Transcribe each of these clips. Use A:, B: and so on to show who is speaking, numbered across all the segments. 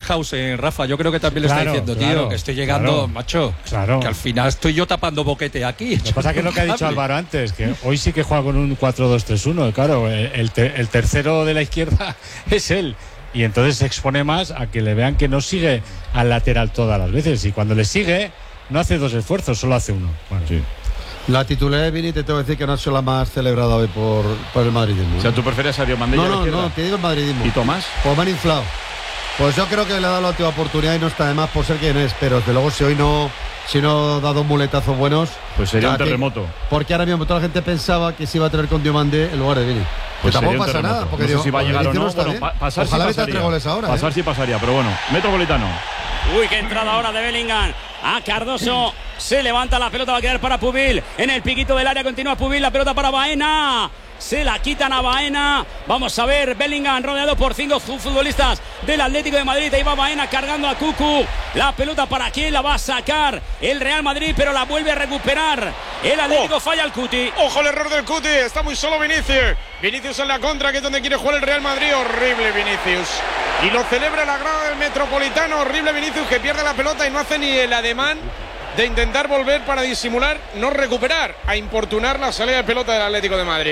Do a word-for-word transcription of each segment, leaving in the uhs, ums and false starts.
A: Sandhausen, Rafa, yo creo que también le
B: claro,
A: está diciendo,
B: claro,
A: tío, que estoy llegando,
B: claro,
A: macho,
B: claro.
A: que al final estoy yo tapando boquete aquí.
B: Lo que pasa es que es lo que ha dicho Álvaro antes, que hoy sí que juega con un cuatro dos tres uno, claro, el, te, el tercero de la izquierda es él, y entonces se expone más a que le vean que no sigue al lateral todas las veces, y cuando le sigue no hace dos esfuerzos, solo hace uno. Bueno, sí.
C: La titularidad de Vini, te tengo que decir que no ha sido la más celebrada hoy por, por el madridismo.
D: O sea, ¿tú prefieres a Diomandé?
C: No, no, no, te digo el madridismo.
D: ¿Y Tomás?
C: Pues me han inflado. Pues yo creo que le ha dado la última oportunidad y no está de más por ser quien es, pero desde luego si hoy no, si no da dos muletazos buenos,
D: pues sería un
C: que,
D: terremoto.
C: Porque ahora mismo toda la gente pensaba que se iba a tener con Diomandé en lugar de Vini.
D: Pues
C: tampoco pasa nada, porque
D: no sé
C: digo,
D: si va a llegar o no.
C: no
D: Bueno, pa pasar
C: Ojalá
D: sí
C: meta tres goles ahora.
D: Pasar
C: ¿eh?
D: sí pasaría, pero bueno, Metropolitano.
E: Uy, qué entrada ahora de Bellingham a Cardoso. Se levanta la pelota, va a quedar para Pubil. En el piquito del área continúa Pubil, la pelota para Baena. Se la quitan a Baena. Vamos a ver, Bellingham rodeado por cinco futbolistas del Atlético de Madrid. Ahí va Baena cargando a Cucu. La pelota para quién la va a sacar el Real Madrid, pero la vuelve a recuperar el Atlético. Oh, falla el Cuti.
F: Ojo el error del Cuti, está muy solo Vinicius. Vinicius en la contra, que es donde quiere jugar el Real Madrid. Horrible Vinicius. Y lo celebra la grada del Metropolitano. Horrible Vinicius, que pierde la pelota y no hace ni el ademán de intentar volver para disimular, no recuperar, a importunar la salida de pelota del Atlético de Madrid.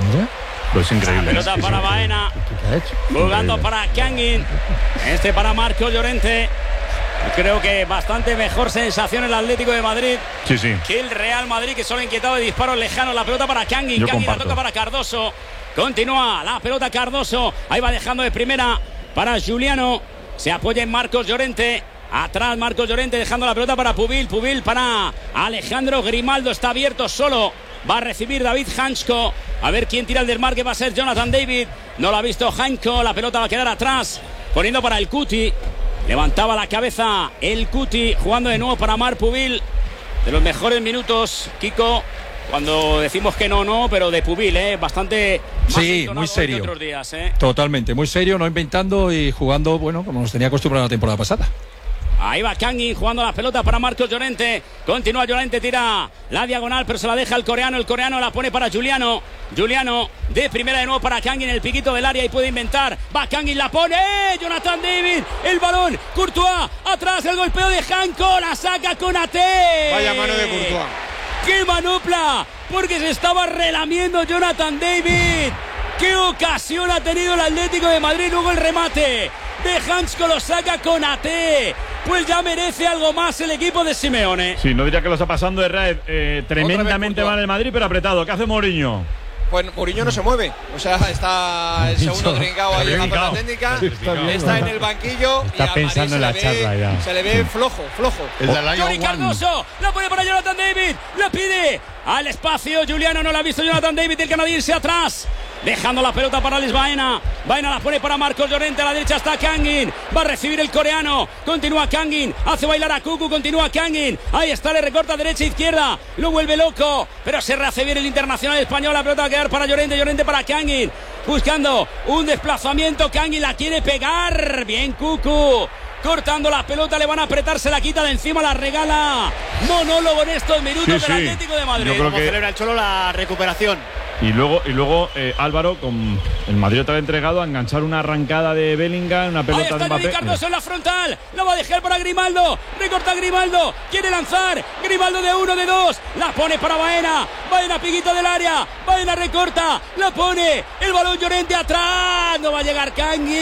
D: Pues increíble.
E: La pelota para Baena, jugando para Kangin, este para Marcos Llorente. Creo que bastante mejor sensación el Atlético de Madrid
D: sí, sí.
E: que el Real Madrid, que solo ha inquietado de disparos lejanos. La pelota para Kangin, Kangin la toca para Cardoso. Continúa la pelota Cardoso, ahí va dejando de primera para Juliano. Se apoya en Marcos Llorente. Atrás Marcos Llorente dejando la pelota para Pubil. Pubil para Alejandro Grimaldo. Está abierto solo. Va a recibir David Hansko. A ver quién tira el desmarque. Va a ser Jonathan David. No lo ha visto Hansko. La pelota va a quedar atrás. Poniendo para el Cuti. Levantaba la cabeza el Cuti. Jugando de nuevo para Marc Pubil. De los mejores minutos, Kiko. Cuando decimos que no, no, pero de Pubil, ¿eh? Bastante más
A: sí, muy serio.
E: Que otros días, ¿eh?
A: Totalmente, muy serio, no inventando y jugando, bueno, como nos tenía acostumbrado la temporada pasada.
E: Ahí va Kangin jugando la pelota para Marcos Llorente. Continúa Llorente, tira la diagonal, pero se la deja el coreano. El coreano la pone para Juliano. Juliano de primera de nuevo para Kangin, el piquito del área y puede inventar. Va Kangin, la pone. Jonathan David, el balón. Courtois, atrás el golpeo de Hanko. La saca Konaté.
F: Vaya mano de Courtois.
E: ¡Qué manopla! Porque se estaba relamiendo Jonathan David. ¡Qué ocasión ha tenido el Atlético de Madrid! Luego el remate de Hansko lo saca Konaté. Pues ya merece algo más el equipo de Simeone.
D: Sí, no diría que lo está pasando de red eh, tremendamente mal el Madrid, pero apretado. ¿Qué hace Mourinho?
G: Pues Mourinho no se mueve, o sea, está el segundo Trincao ahí en la zona técnica, sí, está, está en el banquillo
B: está
G: y
B: pensando en la
G: ve,
B: charla ya.
G: Se le ve
B: sí.
G: flojo, flojo.
E: El de Johnny Cardoso, la pone para Jonathan David, la pide al espacio, Juliano no la ha visto Jonathan David, el canadiense atrás, dejando la pelota para Alex Baena, Baena la pone para Marcos Llorente, a la derecha está Kangin, va a recibir el coreano, continúa Kangin, hace bailar a Cucu, continúa Kangin, ahí está, le recorta derecha izquierda, lo vuelve loco, pero se rehace bien el internacional español, la pelota va a quedar para Llorente, Llorente para Kangin, buscando un desplazamiento, Kangin la quiere pegar, bien Cucu, cortando la pelota, le van a apretar, se la quita de encima, la regala. Monólogo en estos minutos sí, del sí. Atlético de Madrid.
D: Yo creo que...
E: celebra el Cholo la recuperación.
D: Y luego, y luego eh, Álvaro, con el Madrid otra vez entregado a enganchar una arrancada de Bellingham, una pelota
E: Ahí está
D: de Mbappé.
E: Cardoso en la frontal, la va a dejar para Grimaldo, recorta Grimaldo, quiere lanzar, Grimaldo de uno, de dos, la pone para Baena, Baena piquito del área, Baena recorta, la pone, el balón Llorente atrás, no va a llegar Kangin,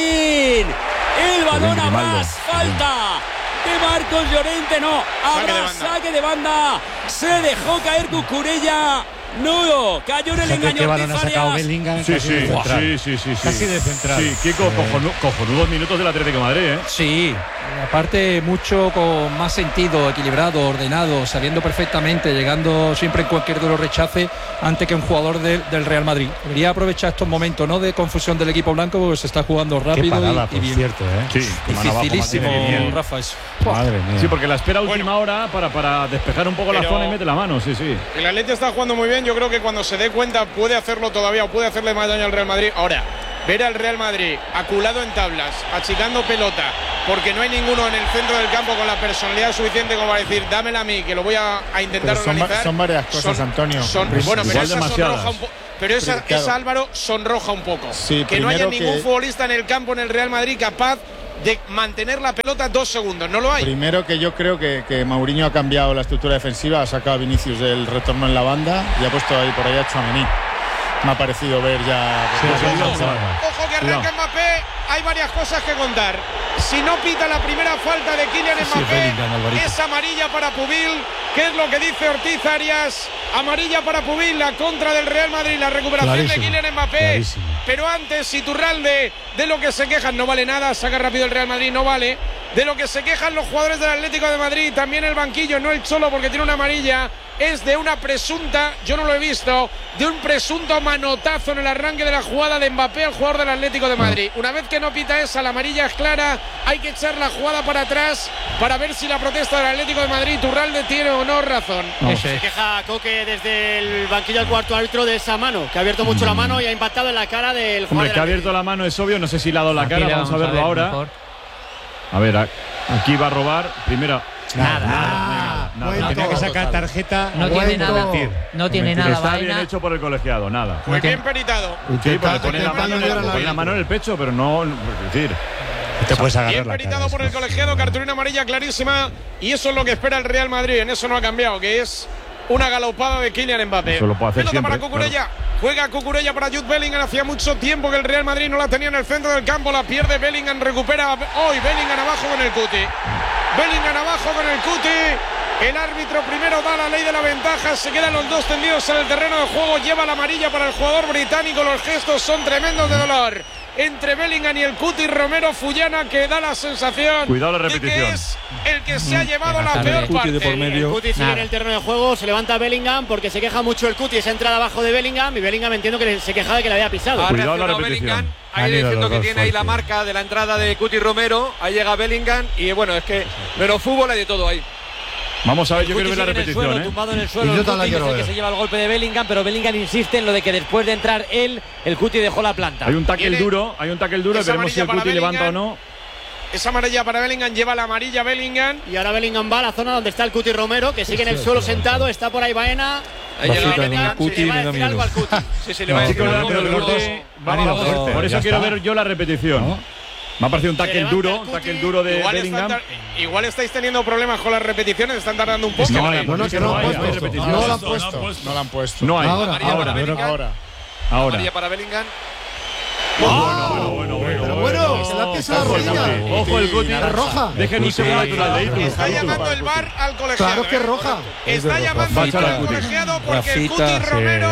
E: el balón a más, falta de Marcos Llorente, no, habrá saque de banda, se dejó caer Cucurella. No, cayó en el
B: o sea,
E: engaño
B: ¿qué balón ha sacado Bellingham?
D: Sí, sí, sí, sí, sí,
B: casi de central.
D: Sí, Kiko, cojonudo, cojonudos minutos del Atlético de Madrid, ¿eh?
A: Sí, aparte mucho con más sentido, equilibrado, ordenado, sabiendo perfectamente, llegando siempre en cualquier de los rechaces antes que un jugador de, del Real Madrid. Debería aprovechar estos momentos, ¿no?, de confusión del equipo blanco, porque se está jugando rápido.
B: Qué parada,
A: y,
B: por
A: y bien.
B: cierto, ¿eh?
D: Sí,
A: dificilísimo,
D: bien.
A: Rafa, eso.
B: Madre mía.
D: Sí, porque la espera a última
F: bueno,
D: hora para, para despejar un poco la zona y mete la mano, sí, sí.
F: El Atleti está jugando muy bien, yo creo que cuando se dé cuenta puede hacerlo todavía o puede hacerle más daño al Real Madrid. Ahora, ver al Real Madrid aculado en tablas, achicando pelota, porque no hay ninguno en el centro del campo con la personalidad suficiente como para decir, dámela a mí, que lo voy a, a intentar
H: son,
F: organizar.
H: Son varias cosas, son, Antonio.
F: Son, bueno, pero esa sonroja un poco. Pero esa,
H: pero, claro.
F: esa, Álvaro, sonroja un poco.
H: Sí,
F: que no haya
H: que...
F: ningún futbolista en el campo en el Real Madrid capaz de mantener la pelota dos segundos. No lo hay.
H: Primero que yo creo que, que Mourinho ha cambiado la estructura defensiva, ha sacado a Vinicius del retorno en la banda y ha puesto ahí por ahí a Tchouaméni. Me ha parecido ver ya.
F: Sí, sí, sí, sí. Ojo que arranca Mbappé. Hay varias cosas que contar. Si no pita la primera falta de Kylian Mbappé, sí, es amarilla para Pubil. ¿Qué es lo que dice Ortiz Arias? Amarilla para Pubil, la contra del Real Madrid, la recuperación clarísimo, de Kylian Mbappé. Clarísimo. Pero antes, Iturralde, de lo que se quejan, no vale nada. Saca rápido el Real Madrid, no vale. De lo que se quejan los jugadores del Atlético de Madrid, también el banquillo, no el Cholo porque tiene una amarilla, es de una presunta, yo no lo he visto, de un presunto manotazo en el arranque de la jugada de Mbappé al jugador del Atlético de Madrid. Una vez que no pita esa, la amarilla es clara, hay que echar la jugada para atrás para ver si la protesta del Atlético de Madrid, Iturralde, tiene o no razón.
I: No. Se queja Coque desde el banquillo al cuarto árbitro de esa mano, que ha abierto mucho mm. la mano y ha impactado en la cara del jugador.
D: Hombre, que ha abierto la mano es obvio, no sé si le ha dado la cara, vamos, vamos a verlo a ver, ahora. Mejor. A ver, aquí va a robar. Primera.
B: Nada, nada, nada, nada. nada. Tenía que sacar tarjeta.
J: No tiene nada. No tiene nada.
D: Está bien hecho por el colegiado, nada.
F: Muy bien peritado.
D: Sí, porque pone la mano, pone la mano en el pecho, pero no. Es decir.
B: Te puedes agarrar
F: bien peritado por el colegiado, cartulina amarilla clarísima. Y eso es lo que espera el Real Madrid. En eso no ha cambiado, que es una galopada de Kylian Mbappé.
D: Eso lo puede hacer
F: Pelota
D: siempre,
F: para Cucurella.
D: Claro.
F: Juega Cucurella para Jude Bellingham. Hacía mucho tiempo que el Real Madrid no la tenía en el centro del campo. La pierde Bellingham. Recupera hoy Bellingham abajo con el Cuti. Bellingham abajo con el Cuti. El árbitro primero da la ley de la ventaja. Se quedan los dos tendidos en el terreno de juego. Lleva la amarilla para el jugador británico. Los gestos son tremendos de dolor entre Bellingham y el Cuti. Romero Fullana, que da la sensación
D: Cuidado la repetición.
F: de que es el que se ha llevado la peor parte.
I: De por medio. El Cuti sigue Nada. en el terreno de juego. Se levanta Bellingham porque se queja mucho el Cuti. Esa entrada abajo de Bellingham. Y Bellingham entiendo que se quejaba de que le había pisado.
D: Cuidado la repetición.
G: Ahí diciendo que tiene ahí la marca de la entrada de Cuti Romero. Ahí llega Bellingham. Y bueno, es que menos fútbol hay de todo ahí.
D: Vamos a ver, yo quiero ver la repetición.
J: Suelo,
D: ¿eh?
J: Tumbado en el suelo, el Cuti dice que se lleva el golpe de Bellingham, pero Bellingham insiste en lo de que después de entrar él, el Cuti dejó la planta.
D: Hay un tackle duro, hay un tackle duro, veremos si el Cuti levanta o no.
F: Esa amarilla para Bellingham, lleva la amarilla Bellingham.
I: Y ahora Bellingham va a la zona donde está el Cuti Romero, que sigue en el suelo sentado, está por ahí Baena.
A: Ahí llega Bellingham,
I: Cuti, le va a decir algo al Cuti.
F: Sí, sí, le va a decir algo al Cuti.
D: Por eso quiero ver yo la repetición. Me ha parecido un tackle duro, un tackle duro de
F: igual
D: Bellingham.
F: Tar- igual estáis teniendo problemas con las repeticiones, están tardando un poco.
D: No hay,
C: no, no, que no,
D: hay,
C: no,
D: hay
C: repetición.
H: No lo han puesto. No lo han puesto.
D: No hay.
C: Ahora,
D: ahora,
C: ahora.
D: ahora. Ahora.
G: Amarilla para Bellingham.
D: Bueno, bueno, bueno.
C: Pero bueno, se la pisa la rodilla.
D: Ojo el Cuti.
C: Es roja.
D: Dejen un segundo natural de Itu.
F: Está llamando el V A R al colegiado.
C: Claro que es roja.
F: Está llamando el V A R al colegiado porque el Cuti Romero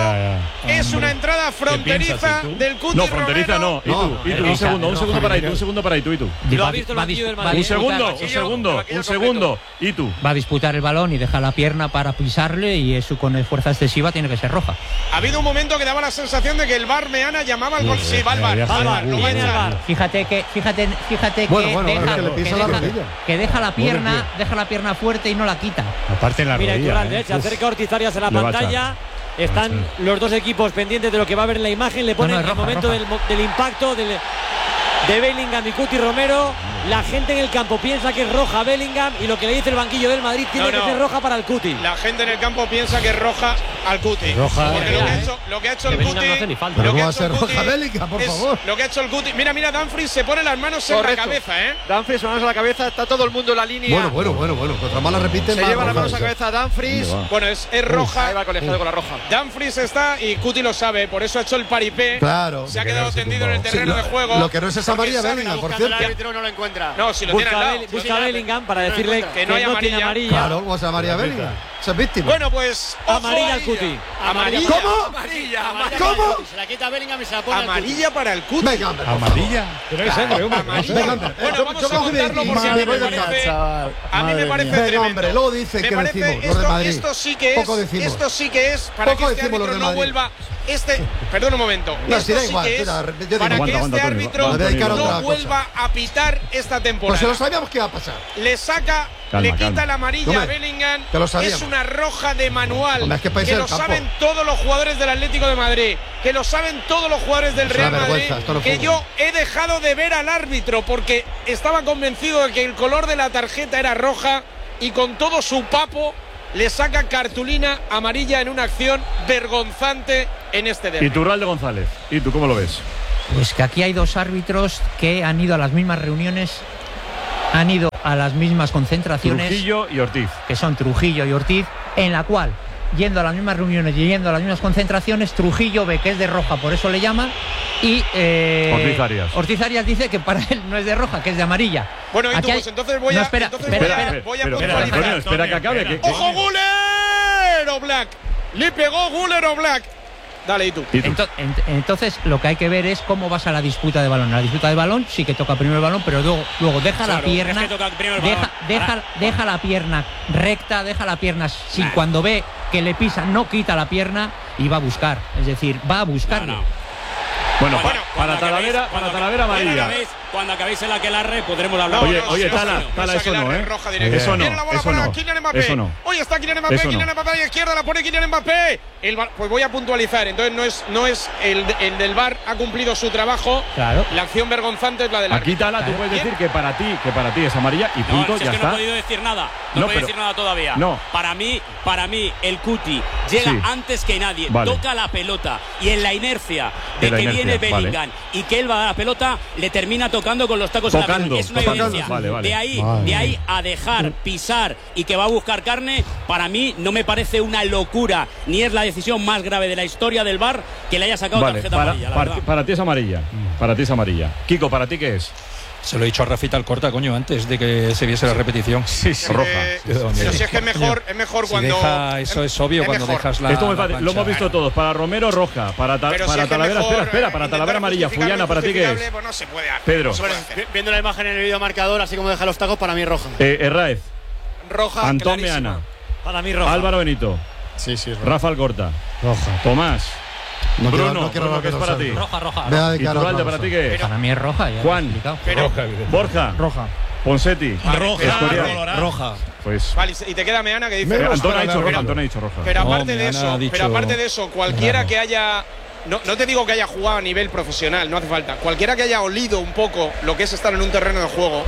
F: es una entrada fronteriza del Cuti Romero.
D: No, fronteriza no. Itu, Itu, un segundo, un segundo para Itu, un segundo para Itu, Itu.
J: Lo ha visto el banquillo del Madrid.
D: Un segundo, un segundo, un segundo. Itu.
J: Va a disputar el balón y deja la pierna para pisarle y eso con fuerza excesiva tiene que ser roja.
F: Ha habido un momento que daba la sensación de que el V A R Meana llamaba al gol. Sí, va al V A R. Va al V A R, lo va a echar.
J: Fíjate que, fíjate, fíjate
C: Bueno,
J: que,
C: bueno,
J: deja,
C: que le pisa
J: que,
C: la
J: deja,
C: rodilla.
J: que deja la pierna, deja la pierna fuerte y no la quita.
B: Aparte en la
J: Mira,
B: rodilla.
J: Iturralde,
B: ¿eh?
J: se acerca Ortiz Arias en la
D: Le va a
J: pantalla. Están los dos equipos pendientes de lo que va a ver en la imagen. Le ponen No, no, el roja, momento roja. del, del impacto del, de Bellingham y Cuti Romero. La gente en el campo piensa que es roja Bellingham y lo que le dice el banquillo del Madrid tiene
F: No, no.
J: que ser roja para el Cuti.
F: La gente en el campo piensa que es roja al Cuti.
B: Roja.
F: Porque lo que ha hecho, lo que ha hecho el
J: Bellingham
F: Cuti.
J: no hace ni falta.
F: lo
C: Pero
F: que
C: ¿cómo
F: ha
C: va a
F: hecho el
C: ser
F: Cuti
C: roja Bellingham, por
F: es
C: favor?
F: Lo que ha hecho el Cuti. Mira, mira, Dumfries se pone las manos en
G: Correcto.
F: la cabeza, ¿eh?
G: Dumfries, manos a la cabeza, está todo el mundo en la línea.
C: Bueno, bueno, bueno, bueno. Contra más la repiten,
G: Se
C: más
G: lleva las
C: roja
G: manos a la
C: es.
G: cabeza Dumfries.
F: Bueno, es, es roja.
G: Ahí va el colegiado con la roja.
F: Dumfries está y Cuti lo sabe, por eso ha hecho el paripé.
C: Claro.
F: Se ha quedado tendido en el
C: Sí,
F: terreno de
C: lo,
F: juego.
C: lo que no es esa
F: porque
C: amarilla
F: sabe-
C: Bellingham, por
I: Buscando
C: cierto.
I: al árbitro no lo encuentra.
F: No, si lo tiene al
J: Busca,
F: lado.
J: Bel- busca a Bellingham para decirle
F: que no hay
J: tiene
F: amarilla.
J: amarilla.
C: Claro, ¿cómo es amarilla Bellingham? Esa es víctima.
F: Bueno, pues. ojo
J: Amarilla al
F: ahí.
J: Cuti.
F: Amarilla.
C: ¿Cómo?
G: Amarilla, amarilla.
C: ¿Cómo?
I: Se la quita Bellingham y se la pone al Cuti.
F: Amarilla para el Cuti.
C: Venga, hombre.
B: Amarilla.
A: Pero es sangre, hombre.
F: Amarilla.
C: Venga, hombre.
F: Bueno,
C: Yo-
F: vamos
C: yo
F: a
C: cojo y me-
F: contarlo porque a mí
C: madre
F: me
C: mía,
F: parece.
H: chaval.
F: A mí me
H: Madre
F: parece
H: mía.
C: Venga,
F: tremendo.
C: hombre, luego dice
F: Me
C: que
F: parece
C: decimos, los de
F: esto,
C: Madrid.
F: esto sí que es.
C: Poco decimos.
F: Esto sí que es para
C: Poco
F: que este
C: decimos los
F: árbitro
C: de
F: no
C: Madrid.
F: vuelva. Este. Perdón un momento.
C: No,
F: esto
C: si da
F: sí
C: igual,
F: que es
C: tira, yo digo-
F: para
D: Aguanta,
F: que
D: aguanta,
F: este
D: Tony,
F: árbitro
C: va. Me voy a dedicar a otra
F: no
C: cosa.
F: vuelva a pitar esta temporada.
C: Pues se lo sabíamos que iba a pasar.
F: Le saca,
D: Calma,
F: le quita
D: calma.
F: la amarilla a
C: Hombre,
F: Bellingham.
C: que lo sabíamos.
F: Es una roja de manual.
C: Hombre, es que país
F: que
C: del
F: lo
C: campo.
F: saben todos los jugadores del Atlético de Madrid. Que lo saben todos los jugadores del
C: Es una
F: Real Madrid.
C: vergüenza, esto no es
F: Que
C: fútbol.
F: yo he dejado de ver al árbitro porque estaba convencido de que el color de la tarjeta era roja y con todo su papo le saca cartulina amarilla en una acción vergonzante en este derbi.
D: Iturralde González. ¿Y tú cómo lo ves?
J: Pues que aquí hay dos árbitros que han ido a las mismas reuniones
K: han ido a las mismas concentraciones.
D: Trujillo y Ortiz.
K: Que son Trujillo y Ortiz, en la cual, yendo a las mismas reuniones y yendo a las mismas concentraciones, Trujillo ve que es de roja, por eso le llama, y eh,
D: Ortiz Arias.
K: Ortiz Arias dice que para él no es de roja, que es de amarilla.
F: Bueno, y tú,
K: hay...
F: pues entonces voy
K: no,
F: a...
K: espera,
F: entonces
K: espera,
F: voy a,
K: espera,
F: voy a
D: pero,
F: puntualizar.
D: espera, Antonio, espera que acabe. Que, que...
F: ¡Ojo, Guller o Black! Le pegó Guller o Black. Dale, ¿y tú?
D: ¿Y tú?
K: Ento- ent- entonces lo que hay que ver es cómo vas a la disputa de balón. La disputa de balón sí que toca primero el balón, pero luego, luego deja
E: Claro,
K: la pierna,
E: es que toca primero el
K: deja,
E: balón.
K: deja,
E: Ahora-
K: deja la pierna recta, deja la pierna si
E: Nah.
K: cuando ve que le pisa no quita la pierna y va a buscar. Es decir, va a buscarle.
E: No, no.
D: Bueno,
E: Bueno,
D: para,
E: cuando
D: para Talavera,
E: acabéis-
D: para
E: cuando
D: Talavera
E: acabéis-
D: amarilla.
E: Cuando acabéis, cuando acabéis el aquelarre podremos hablar.
D: Oye,
F: no,
D: oye,
F: no,
D: Tala,
F: no, no,
D: Tala,
F: no,
D: eso no,
F: Aguilar,
D: ¿eh?
F: roja directa.
D: Eso no,
F: Viene la bola
D: eso
F: para
D: no.
F: Kylian Mbappé.
D: Eso no.
F: Hoy está Kylian Mbappé,
D: Eso no.
F: Kylian Mbappé a la izquierda, la pone Kylian Mbappé. El bar- pues voy a puntualizar, entonces no es, no es el, el del V A R ha cumplido su trabajo.
K: Claro.
F: La acción vergonzante es la del
D: Aquí,
F: árbitro.
D: Tala, tú
K: Claro.
D: puedes
F: Bien.
D: decir que para ti, que para ti es amarilla y
E: No,
D: punto,
E: si es
D: ya
E: que
D: está.
E: no he podido decir nada. No,
D: No,
E: he podido
D: pero-
E: decir nada todavía.
D: No.
E: Para mí, para mí, el Cuti llega
D: Sí.
E: antes que nadie.
D: Vale.
E: Toca la pelota y en la inercia de
D: En la
E: que
D: inercia,
E: viene
D: vale.
E: Bellingham y que él va a dar la pelota, le termina tocando con los tacos en
D: Tocando,
E: la pelota. Es una
D: tocando.
E: evidencia.
D: Vale, vale.
E: De ahí,
C: Vale.
E: de ahí a dejar pisar y que va a buscar carne, para mí no me parece una locura, ni es la decisión más grave de la historia del V A R que le haya sacado
D: Vale,
E: tarjeta
D: para,
E: amarilla, la
D: para,
E: verdad.
D: para ti es amarilla. Para ti es amarilla. Kiko, ¿para ti qué es?
A: Se lo he dicho a Rafita Alcorta, coño, antes de que se viese la repetición.
D: Sí, sí. Roja.
F: Eh,
A: Sí, sí,
F: pero
A: sí.
F: si es que es mejor, es mejor
A: Si
F: cuando.
A: deja- eso es obvio, cuando
F: mejor.
A: dejas la.
D: Esto me
A: la
D: parece- lo hemos
A: plancha.
D: visto todos. Para Romero, roja. Para, ta-
F: Pero si
D: para
F: es que
D: Talavera,
F: mejor,
D: espera, espera.
F: eh,
D: Para
F: intentar
D: Talavera amarilla.
F: justificar
D: Fullana,
F: lo
D: ¿para ti qué es?
F: injustificable, pues no se puede hacer.
D: Pedro.
F: No se puede hacer.
I: Viendo la imagen en el video marcador, así como deja los tacos, para mí es roja.
D: Eh, Herráez,
F: Roja,
D: Antón
F: clarísima.
D: Meana,
J: Para mí roja.
D: Álvaro Benito,
H: Sí, sí, es roja.
D: Rafa Alcorta,
C: Roja.
D: Tomás,
C: No quiero-
D: Bruno,
C: no quiero
D: Bruno, ¿qué es
C: que lo
D: para
C: sea.
D: ti?
J: Roja, roja.
C: Vea de
D: Y
C: cara
D: Turralde,
C: otra
D: ¿para ti
C: cosa.
D: qué es?
K: Para mí es roja. ya
D: Juan.
K: lo he explicado.
F: Pero,
D: Borja,
H: Roja.
D: Ponsetti,
L: Roja,
D: Escorial.
L: colorada.
H: Roja.
D: Pues
F: vale, y te queda Meana que dice.
D: eh,
C: Menos
D: Antón ha
C: para
D: dicho
C: la
D: roja.
C: roja.
D: Antón ha dicho roja.
F: Pero
A: No,
F: aparte de
A: Meana
F: eso,
A: ha dicho-
F: pero aparte de eso, cualquiera
A: Claro.
F: que haya. No, no te digo que haya jugado a nivel profesional, no hace falta. Cualquiera que haya olido un poco lo que es estar en un terreno de juego,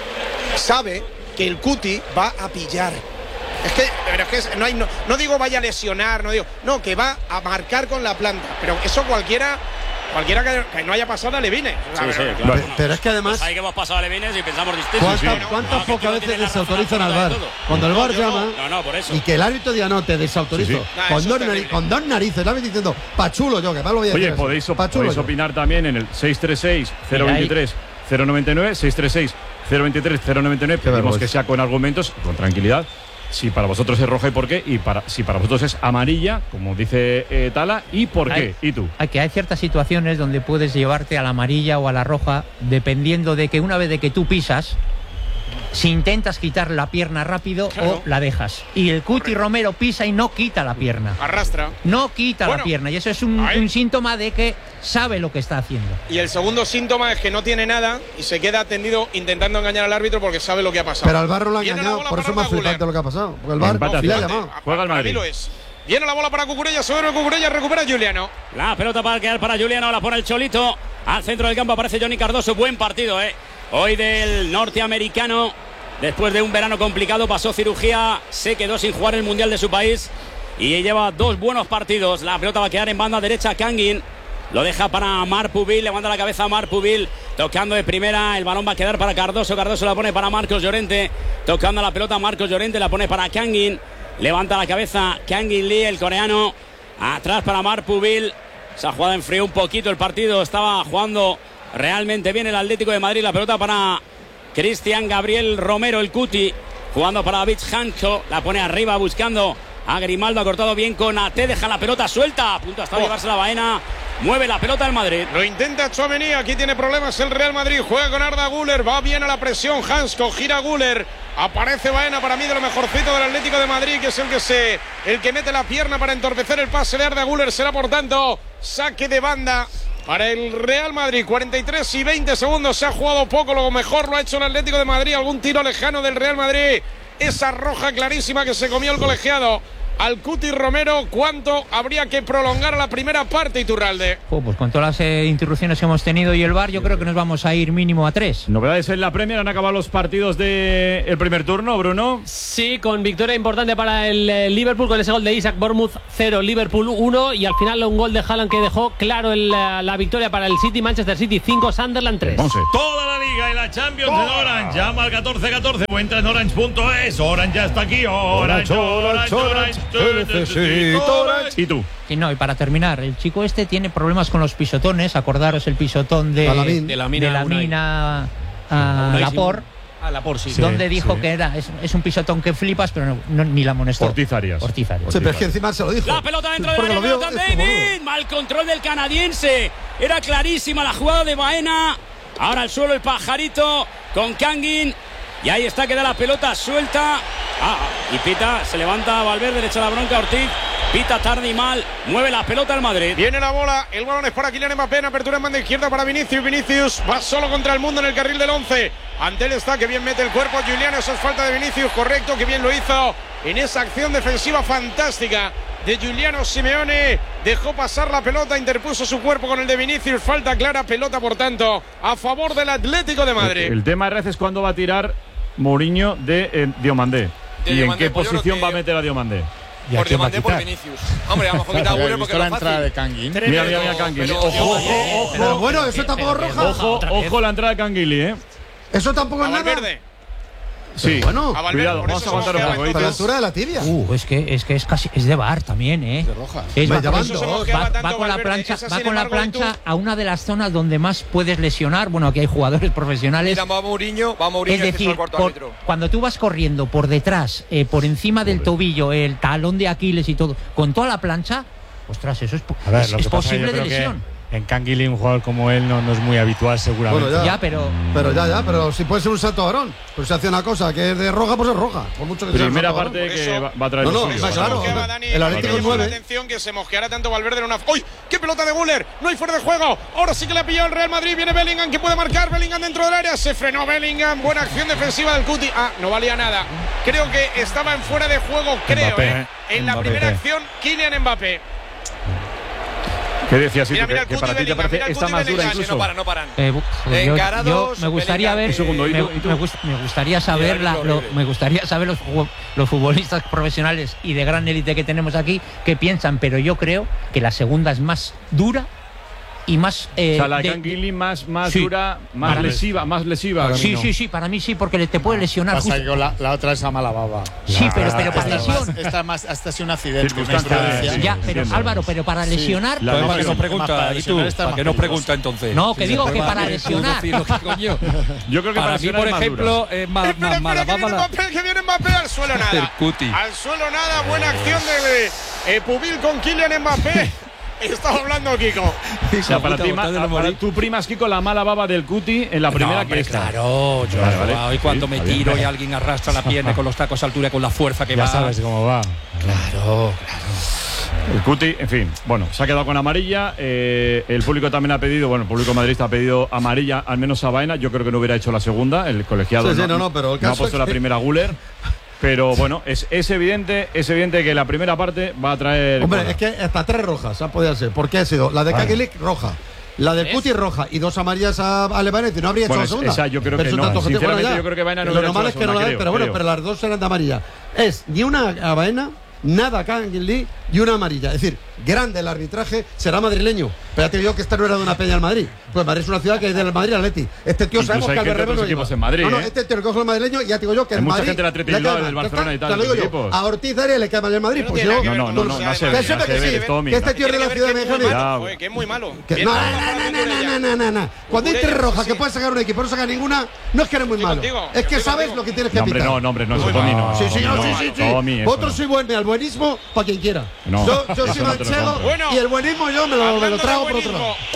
F: sabe que el Cuti va a pillar. Es que, pero es que es- no, hay, no, no digo vaya a lesionar, no digo. No, que va a marcar con la planta. Pero eso cualquiera. Cualquiera que, que no haya pasado a Levine.
E: Sí, sí,
F: Pero-
E: claro.
C: Pe- Pero es que además,
E: Pues ahí que hemos pasado a Levines y pensamos distinto.
C: ¿cuántas,
E: Sí, sí.
C: cuántas
E: No, que tú
C: pocas
E: no
C: veces
E: tienes la razón
C: desautorizan al V A R?
E: absoluta de todo.
C: Cuando el V A R
F: yo no.
C: llama
E: No, no, por eso.
C: y que el árbitro diga no, te desautorizo.
D: Sí, sí.
F: Nah,
C: Con,
F: eso
C: dos
F: es
C: nari-
F: terrible.
C: con dos narices, el árbitro diciendo, pa' chulo yo, que más lo voy a
D: Oye,
C: decir así.
D: podéis, op-
C: Pa' chulo
D: podéis
C: yo.
D: opinar también en el seis tres seis, cero veintitrés, cero noventa y nueve, seis tres seis, cero veintitrés, cero noventa y nueve.
C: Qué
D: Pedimos
C: vergüenza.
D: que sea con argumentos, con tranquilidad. Si para vosotros es roja y por qué, y para si para vosotros es amarilla, como dice eh, Tala, y por qué.
K: Hay-
D: ¿Y tú?
K: Hay que hay ciertas situaciones donde puedes llevarte a la amarilla o a la roja dependiendo de que una vez de que tú pisas, si intentas quitar la pierna rápido
F: Claro.
K: o la dejas. Y el Cuti Romero pisa y no quita la pierna.
F: Arrastra.
K: No quita
F: Bueno,
K: la pierna. Y eso es un,
F: ahí.
K: un síntoma de que sabe lo que está haciendo.
F: Y el segundo síntoma es que no tiene nada y se queda tendido intentando engañar al árbitro porque sabe lo que ha pasado.
C: Pero al V A R no lo ha
F: Viene la
C: engañado,
F: bola
C: por eso
F: para
C: es más
F: Arda Güler.
C: flipante lo que ha pasado. Porque el V A R
D: Empate a
C: le ha
D: cero.
C: llamado.
D: Juega el
F: Para mí
D: Madrid.
F: lo es. Viene la bola para Cucurella, sobre Cucurella, recupera Juliano.
E: La pelota para quedar para Juliano, la pone el Cholito. Al centro del campo aparece Johnny Cardoso. Buen partido, ¿eh? Hoy del norteamericano. Después de un verano complicado, pasó cirugía, se quedó sin jugar el Mundial de su país y lleva dos buenos partidos. La pelota va a quedar en banda derecha, Kangin. Lo deja para Marpubil, levanta la cabeza a Marpubil, tocando de primera, el balón va a quedar para Cardoso, Cardoso la pone para Marcos Llorente, tocando la pelota Marcos Llorente, la pone para Kangin, levanta la cabeza Kangin Lee, el coreano, atrás para Marpubil. Esa jugada enfrió un poquito el partido, estaba jugando realmente bien el Atlético de Madrid, la pelota para Cristian Gabriel Romero, el Cuti, jugando para David Hancho, la pone arriba buscando a Grimaldo, ha cortado bien con A T, deja la pelota suelta, a punto hasta
F: Oh.
E: llevarse la baena, mueve la pelota el Madrid.
F: Lo intenta Tchouaméni, aquí tiene problemas el Real Madrid, juega con Arda Güler, va bien a la presión, Hansko, gira Güler, aparece Baena para mí de lo mejorcito del Atlético de Madrid, que es el que se el que mete la pierna para entorpecer el pase de Arda Güler, será por tanto saque de banda para el Real Madrid. Cuarenta y tres y veinte segundos, se ha jugado poco, lo mejor lo ha hecho el Atlético de Madrid, algún tiro lejano del Real Madrid, esa roja clarísima que se comió el colegiado al Cuti Romero. ¿Cuánto habría que prolongar la primera parte, Iturralde?
K: Oh, pues con todas las eh, interrupciones que hemos tenido y el V A R, yo creo que nos vamos a ir mínimo a tres.
D: Novedades en la Premier, han acabado los partidos del primer turno, Bruno.
L: Sí, con victoria importante para el eh, Liverpool, con ese gol de Isaac. Bournemouth cero, Liverpool uno, y al final un gol de Haaland que dejó claro el, la, la victoria para el City. Manchester City cinco, Sunderland tres.
M: Toda la liga y la Champions en Orange. Llama al catorce catorce o entra en orange punto es. Orange ya está aquí. Orange, Orange, Orange, Orange,
D: Orange. ¿Y tú?
K: Y no, y para terminar, el chico este tiene problemas con los pisotones. Acordaros el pisotón de,
C: Alamín.
K: de la mina, de la mina a
L: Unai
K: Laporte.
L: A Laporte, sí.
K: Sí, donde dijo
B: sí.
K: que era es, es un pisotón que flipas, pero no, no, ni la amonestó.
D: Ortizarias.
K: Ortizarias.
C: Sí, pero es que encima se lo dijo.
E: La pelota dentro del
C: Porque
E: área,
C: lo vio,
E: pelota
C: es como
E: David. Mal control del canadiense. Era clarísima la jugada de Baena. Ahora al suelo el pajarito con Kangin. Y ahí está, queda la pelota suelta. Ah, y pita, se levanta Valverde, le echa la bronca a Ortiz. Pita tarde y mal, mueve la pelota al Madrid.
F: Viene la bola, el balón es para Kylian Mbappé, en apertura en banda izquierda para Vinicius. Vinicius va solo contra el mundo en el carril del once. Ante él está, que bien mete el cuerpo Juliano, eso es falta de Vinicius, correcto, que bien lo hizo en esa acción defensiva fantástica de Giuliano Simeone. Dejó pasar la pelota, interpuso su cuerpo con el de Vinicius, falta clara, pelota por tanto a favor del Atlético de Madrid.
D: El, el tema de es cuándo va a tirar Mourinho de eh, Diomandé.
G: De
D: ¿Y
G: Diomandé,
D: en qué
G: pues
D: posición
G: que...
D: va a meter a Diomandé?
G: Por Diomandé, por Vinicius. Hombre, a lo mejor quita a Guller porque
H: la
G: es
H: entrada
G: fácil.
H: de Canguil.
D: Mira, mira, mira, Canguil. Ojo, ojo, ojo.
C: Pero bueno, eso tampoco es roja.
D: Ojo, ojo la entrada de Canguili, ¿eh?
C: Eso tampoco es
F: A
C: nada.
F: Valverde.
D: Sí,
C: bueno,
F: a Valverde,
D: cuidado,
F: por
D: vamos
F: eso
D: a aguantar un
F: se
D: poco.
F: mosqueaba,
C: a la
F: entonces.
C: altura de la tibia.
K: Uh, es que es que es casi es de V A R también, ¿eh?
H: De roja.
K: Es,
C: Me
K: va,
C: llaman
K: con-
C: dos.
F: Eso se mosqueaba
K: va-
F: tanto
K: va con la
F: Valverde,
K: plancha,
F: esa,
K: va
F: sin
K: con la
F: embargo, y tú-
K: plancha a una de las zonas donde más puedes lesionar. Bueno, aquí hay jugadores profesionales.
G: Mira, va Mourinho, va Mourinho,
K: Es
G: que es
K: decir,
G: el cuarto
K: por-
G: árbitro.
K: cuando tú vas corriendo por detrás, eh, por encima del tobillo, el talón de Aquiles y todo, con toda la plancha, ostras, eso es, po-
B: A ver,
K: es,
B: lo
K: es
B: que pasa,
K: posible
B: yo
K: de
B: creo que
K: lesión.
B: En Canguilí un jugador como él no, no es muy habitual seguramente.
C: Bueno,
K: Ya, pero
C: Pero ya, ya, pero si puede ser un salto varón. Pues si hace una cosa que es de roja, pues es roja. Por mucho que sea un
D: Primera
C: salto
D: parte
C: varón.
D: que
F: Eso-
D: va, va a traer
C: No,
D: lo
C: no,
D: suyo.
C: está
D: Va a
C: claro.
D: traer lo suyo.
F: Mosqueaba, Dani,
C: El Atlético
F: me
C: es
F: llama la
C: nueve.
F: atención que se mosqueara tanto Valverde en una. ¡Uy! ¡Qué pelota de Guller! No hay fuera de juego. Ahora sí que le ha pillado el Real Madrid. Viene Bellingham, que puede marcar. Bellingham dentro del área. Se frenó Bellingham. Buena acción defensiva del Cuti. Ah, no valía nada. Creo que estaba en fuera de juego, creo,
B: Mbappé,
F: ¿eh? En la
B: Mbappé.
F: primera acción, Kylian Mbappé.
D: ¿Qué decías,
F: Mira,
D: Itu?
F: mira
D: Que,
F: el
D: que para
F: Cuti
D: ti te
F: Bellingham,
D: parece
F: mira el
D: esta
F: Cuti
D: más dura
F: Bellingham.
G: Sí, no
D: incluso?
G: paran, no paran.
K: eh, bu- joder, yo-
G: Encarados,
K: yo me gustaría
G: Bellingham,
K: ver,
G: Un
D: segundo, ¿y
K: me,
D: tú? ¿y tú?
K: me gust- me gustaría saber la- lo- me gustaría saber los, fu- los futbolistas profesionales y de gran élite que tenemos aquí qué piensan, pero yo creo que la segunda es más dura y más eh,
D: O sea, la de
K: de-
D: Canguilí más, más
K: Sí.
D: dura, más
K: Para mí.
D: lesiva, más lesiva.
K: sí, sí, sí, para mí sí, porque le- te puede lesionar.
H: Pasa
K: justo-
H: que con la, la otra es a mala baba.
K: Sí, pero,
H: Esta-
K: pero para
H: esta es
K: lesión.
H: más- Esta más, hasta ha sido un accidente, una
D: Circunstancia,
H: imprudencia.
D: sí.
K: Ya, pero
D: entiendo.
K: Álvaro, pero para
H: Sí.
K: lesionar.
D: La-
A: Pues, ¿para qué
D: no,
A: nos
H: más
A: pregunta?
H: para
A: ¿Y tú?
H: lesionar está
A: ¿Para
H: más
A: qué nos
H: peligroso.
A: pregunta entonces?
K: No, que
A: Sí,
K: digo
A: se
K: que
A: puede
K: para
A: tú
K: lesionar.
A: decir lo que coño.
D: Yo creo que
A: Para
D: para
A: mí,
D: lesionar
A: por
D: es más
A: ejemplo,
D: dura.
A: es más,
F: Espera,
A: más mala.
F: espera, que viene
A: Vámonos.
F: Mbappé, que viene Mbappé al suelo nada.
A: El Cuti.
F: Al suelo nada, buena acción de eh, Pubil con Kylian Mbappé. Estaba hablando Kiko.
D: O sea, para ti, ma- para tú primas, Kiko, la mala baba del Cuti en la primera
A: No,
D: que
A: hombre,
D: esta.
A: claro, yo
D: Vale, vale.
A: y cuando
D: Sí,
A: me
D: está bien.
A: tiro y alguien arrastra la pierna con los tacos a altura, con la fuerza que
B: Ya
A: va.
B: sabes cómo va.
A: Claro,
D: El Cuti, en fin, bueno, se ha quedado con amarilla. eh, el público también ha pedido, bueno, el público madridista ha pedido amarilla, al menos a Baena. Yo creo que no hubiera hecho la segunda. El colegiado
C: Sí, sí,
D: no,
C: no, no, pero el
D: no ha
C: caso
D: puesto
C: es
D: la
C: que-
D: primera Guller. Pero bueno, es, es evidente, es evidente que la primera parte va a traer.
C: Hombre,
D: cola.
C: es que hasta tres rojas han podido ser. ¿Por qué ha sido? La de
D: Vale.
C: Canguilí, roja. La del Cuti, roja. Y dos amarillas a, a Levanete. No habría
D: Bueno,
C: hecho la
D: es-
C: segunda.
D: esa yo creo
C: Pero
D: que
C: es un
D: no.
C: tanto objetivo.
D: Sinceramente,
C: Bueno, ya.
D: yo creo que Baena no
C: Lo
D: hubiera
C: normal
D: hecho
C: es que
D: la
C: no la
D: segunda,
C: den, pero bueno,
D: creo,
C: pero las dos eran de amarilla. Es ni una a Baena, nada a Canguilí y una amarilla. Es decir, grande el arbitraje, será madrileño. Pero ya te digo que esta no era de una peña al Madrid. Pues Madrid es una ciudad que es del Madrid Atleti. Este tío
D: Incluso
C: sabemos
D: hay
C: que al
D: gente de
C: Berrebo
D: otros
C: no lleva.
D: equipos en Madrid,
C: No, no,
D: ¿eh?
C: este tío lo coge el madrileño y ya te digo yo que
D: Hay
C: el
D: mucha
C: Madrid
D: gente del Atleti
C: le
D: Bilbao,
C: cae
D: del
C: mal.
D: Barcelona y tal,
C: Te lo digo
D: de
C: yo.
D: equipos.
C: A Ortiz Aria le cae mal el Madrid.
F: No
C: Pues
F: tiene
C: yo.
F: nada que ver
D: No,
F: con
D: no,
F: el
D: no,
F: Barça,
D: no se
F: eh.
D: ve,
C: Que siempre
D: no
C: que
D: se ve,
C: sí,
D: es todo
C: que
D: mira.
C: este tío es de la ciudad de
F: que es muy
C: Benjamín.
F: malo,
D: Ya,
F: joder, que es muy malo.
C: Que-
F: Viene
C: no,
F: con la
C: no, no,
F: palabra
C: no,
F: de
C: no,
F: Turella.
C: no, no, no. Cuando hay
F: Turella,
C: tres rojas
F: sí.
C: que puedes sacar un equipo, no sacar ninguna, no es que eres muy
F: Estoy
C: malo.
F: contigo,
C: Es que
F: estoy
C: sabes
F: contigo.
C: lo que tienes que
D: No, hombre,
C: pitar.
D: no, no, hombre, no,
F: Muy
D: eso Tommy
F: malo.
D: no.
C: Sí, sí, no,
D: no,
C: sí, sí, sí.
D: Tommy, eso
C: Vosotros
D: no.
C: sois buen, al buenismo para quien quiera.
D: No,
C: yo yo
D: eso
C: soy
D: no te lo
C: manchego
D: compro.
F: Bueno,
C: y el buenismo yo me lo, me lo
F: hablando de
C: trago por otro lado.
F: buenismo,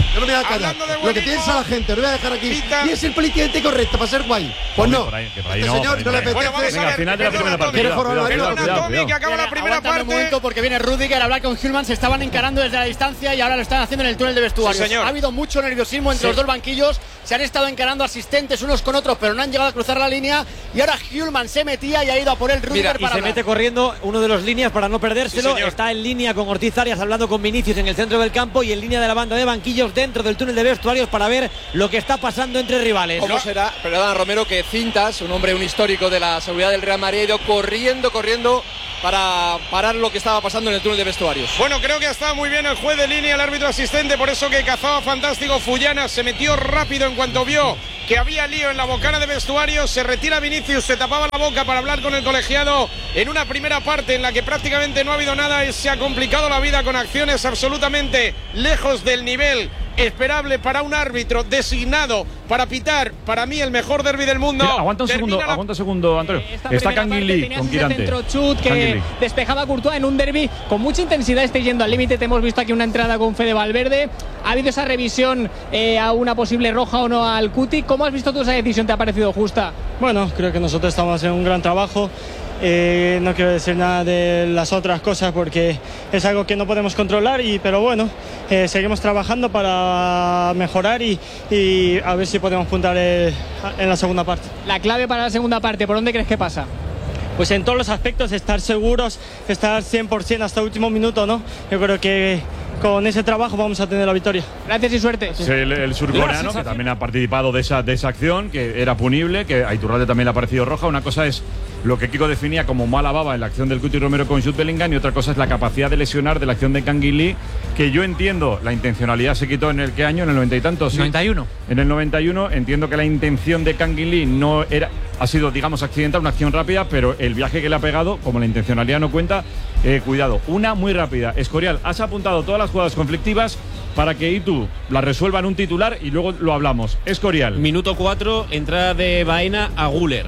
C: Yo no me voy a callar. Lo que piensa la gente, no voy a dejar aquí. Pita. Y es el políticamente correcto para ser guay. Pues no.
D: Ahí,
C: este
D: no,
C: señor no le apetece.
D: Bueno, vamos a ver. Al final de la primera parte.
G: Tommy, que acaba la primera parte.
I: Un momento porque viene Rudiger a hablar con Hillman. Se estaban encarando desde la distancia y ahora lo están haciendo en el túnel de vestuarios.
G: Sí,
I: ha habido mucho nerviosismo entre sí. los dos banquillos. Se han estado encarando asistentes unos con otros, pero no han llegado a cruzar la línea. Y ahora Hillman se metía y ha ido a por el Rudiger.
J: Mira,
I: para
J: y se
I: hablar.
J: mete corriendo uno de los líneas para no perdérselo.
G: Sí,
J: está en línea con Ortiz Arias hablando con Vinicius en el centro del campo y en línea de la banda de banquillos dentro del túnel de vestuarios para ver lo que está pasando entre rivales.
G: ¿Cómo será? Perdona, Romero, que Cintas, un hombre, un histórico de la seguridad del Real Madrid, ha ido corriendo, corriendo para parar lo que estaba pasando en el túnel de vestuarios.
F: Bueno, creo que ha estado muy bien el juez de línea, el árbitro asistente, por eso que cazaba fantástico. Fullana se metió rápido en cuanto vio que había lío en la bocana de vestuarios. Se retira Vinicius, se tapaba la boca para hablar con el colegiado en una primera parte en la que prácticamente no ha habido nada y se ha complicado la vida con acciones absolutamente lejos del nivel esperable para un árbitro designado para pitar, para mí, el mejor derbi del mundo.
D: Mira, aguanta un
F: Termina
D: segundo,
F: la...
D: aguanta un segundo, Antonio.
L: Esta
D: Está
L: primera
D: Kangin
L: parte
D: Lee
L: tenías
D: con
L: ese
D: Quirante.
L: centro chut que despejaba a Courtois en un derbi con mucha intensidad. Estáis yendo al límite. Te hemos visto aquí una entrada con Fede Valverde. Ha habido esa revisión eh, a una posible roja o no al Cuti. ¿Cómo has visto tú esa decisión? ¿Te ha parecido justa?
N: Bueno, creo que nosotros estamos haciendo un gran trabajo. Eh, no quiero decir nada de las otras cosas porque es algo que no podemos controlar, y, pero bueno, eh, seguimos trabajando para mejorar y, y a ver si podemos puntar eh, en la segunda parte.
L: La clave para la segunda parte, ¿por dónde crees que pasa?
N: Pues en todos los aspectos, estar seguros, estar cien por ciento hasta el último minuto, ¿no? Yo creo que con ese trabajo vamos a tener la victoria.
L: Gracias y suerte.
D: Sí, el, el surcoreano, que también ha participado de esa, de esa acción, que era punible, que a Iturralde también le ha parecido roja. Una cosa es lo que Kiko definía como mala baba en la acción del Cuti Romero con Jude Bellingham, y otra cosa es la capacidad de lesionar de la acción de Kangin Lee, que yo entiendo, la intencionalidad se quitó en el qué año, en el noventa y tantos. ¿Sí?
K: noventa y uno.
D: En el noventa y uno, entiendo que la intención de Kangin Lee no era, ha sido, digamos, accidental, una acción rápida, pero el viaje que le ha pegado, como la intencionalidad no cuenta, eh, cuidado. Una muy rápida. Escorial, has apuntado todas las jugadas conflictivas para que Itu la resuelva en un titular y luego lo hablamos. Escorial.
E: Minuto cuatro, entrada de Baena a Güler.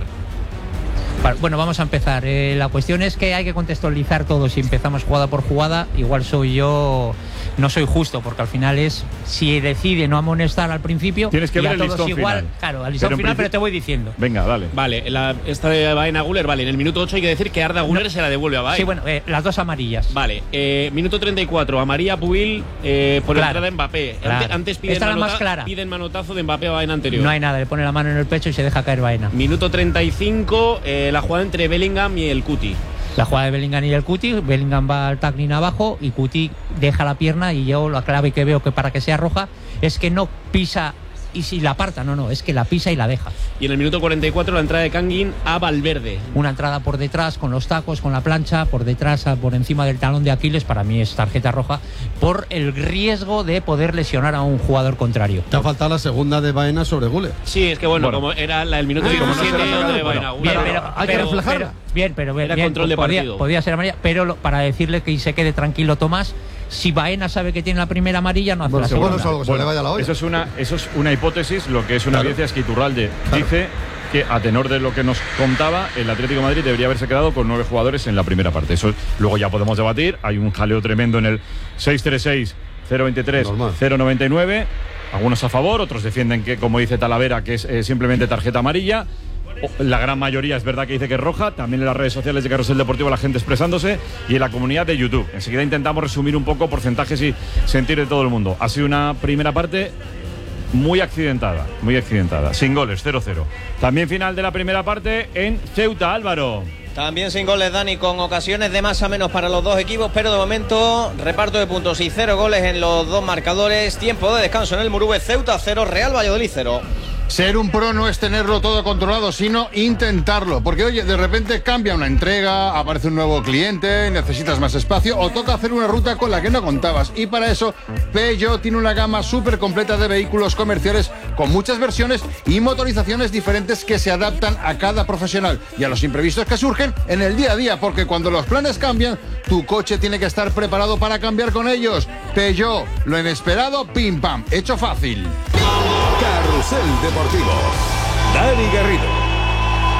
K: Bueno, vamos a empezar. Eh, la cuestión es que hay que contextualizar todo. Si empezamos jugada por jugada, igual soy yo, no soy justo, porque al final es, si decide no amonestar al principio,
D: tienes que
K: y
D: ver
K: a
D: el
K: todos
D: listón
K: igual,
D: final.
K: claro, al listón
D: pero
K: final, pero te voy diciendo.
D: Venga, dale.
E: Vale, la, esta de Baena Güler, vale. En el minuto ocho hay que decir que Arda Güler no, se la devuelve a Baena.
K: Sí, bueno, eh, las dos amarillas.
E: Vale, eh, minuto treinta y cuatro, amarilla Pubil eh, por
K: claro,
E: entrada de Mbappé.
K: Claro.
E: Antes, antes piden,
K: Esta
E: manota,
K: más clara.
E: piden manotazo de Mbappé a Baena anterior.
K: No hay nada, le pone la mano en el pecho y se deja caer Baena.
E: Minuto treinta y cinco, eh, la jugada entre Bellingham y el Cuti.
K: La jugada de Bellingham y el Cuti, Bellingham va al tackling abajo y Cuti deja la pierna, y yo la clave que veo que para que sea roja es que no pisa y si la aparta, no, no, es que la pisa y la deja.
E: Y en el minuto cuarenta y cuatro la entrada de Kangin a Valverde.
K: Una entrada por detrás con los tacos, con la plancha, por detrás, por encima del talón de Aquiles, para mí es tarjeta roja por el riesgo de poder lesionar a un jugador contrario.
C: Te ha faltado la segunda de Baena sobre Güler.
E: Sí, es que bueno,
K: bueno.
E: como era la del minuto
K: Ah,
E: diecisiete
K: no
E: de Baena.
K: Bien, pero hay que reflejarla. Bien, pero bien,
E: era
K: bien,
E: control de
K: podía,
E: partido.
K: podía ser amarilla, pero lo, para decirle que se quede tranquilo Tomás, si Baena sabe que tiene la primera amarilla, no hace
C: bueno,
K: la segunda.
C: Bueno, eso, se le vaya la olla.
D: Eso es una, eso es una hipótesis. Lo que es una
C: claro.
D: evidencia es que Iturralde claro. dice que, a tenor de lo que nos contaba, el Atlético de Madrid debería haberse quedado con nueve jugadores en la primera parte. Eso luego ya podemos debatir. Hay un jaleo tremendo en el seis tres seis, cero veintitrés, cero noventa y nueve. Algunos a favor, otros defienden que, como dice Talavera, que es eh, simplemente tarjeta amarilla. La gran mayoría es verdad que dice que es roja. También en las redes sociales de Carrusel Deportivo la gente expresándose, y en la comunidad de YouTube. Enseguida intentamos resumir un poco porcentajes y sentir de todo el mundo. Ha sido una primera parte muy accidentada, muy accidentada, sin goles, cero cero. También final de la primera parte en Ceuta, Álvaro.
O: También sin goles, Dani, con ocasiones de más a menos para los dos equipos, pero de momento reparto de puntos y cero goles en los dos marcadores. Tiempo de descanso en el Murube. Ceuta cero, Real Valladolid cero.
H: Ser un pro no es tenerlo todo controlado, sino intentarlo. Porque, oye, de repente cambia una entrega, aparece un nuevo cliente, necesitas más espacio o toca hacer una ruta con la que no contabas. Y para eso, Peugeot tiene una gama súper completa de vehículos comerciales con muchas versiones y motorizaciones diferentes que se adaptan a cada profesional y a los imprevistos que surgen en el día a día. Porque cuando los planes cambian, tu coche tiene que estar preparado para cambiar con ellos. Peugeot, lo inesperado, pim pam, hecho fácil.
P: Carrusel Deportivo. Dani Garrido.